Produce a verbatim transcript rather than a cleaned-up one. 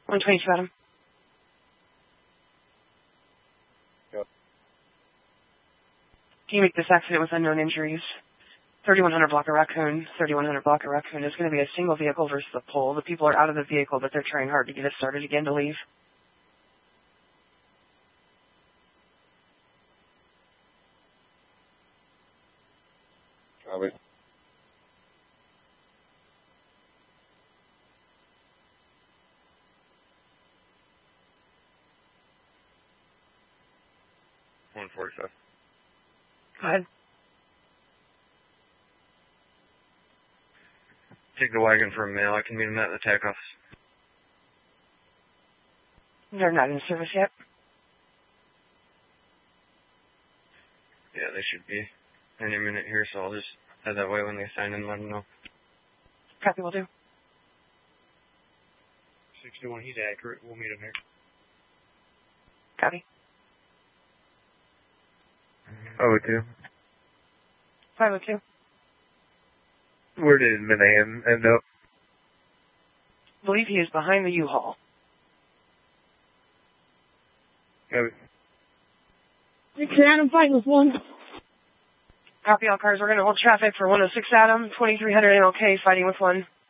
one twenty-two, Adam. Yep. Can you make this accident with unknown injuries? thirty-one hundred block of Raccoon. thirty-one hundred block of Raccoon is going to be a single vehicle versus a pole. The people are out of the vehicle, but they're trying hard to get it started again to leave. Copy. one forty-five. Go ahead. Take the wagon for a mail. I can meet him at the tack office. They're not in service yet. Yeah, they should be any minute here, so I'll just head that way when they sign in, let them know. Copy, will do. sixty-one, he's accurate. We'll meet him here. Copy. Oh, two. five oh two. Where did Minahan end up? I believe he is behind the U-Haul. Copy. Six Adam, fight with one. Copy all cars. We're going to hold traffic for one oh six Adam, twenty-three hundred M L K, fighting with one.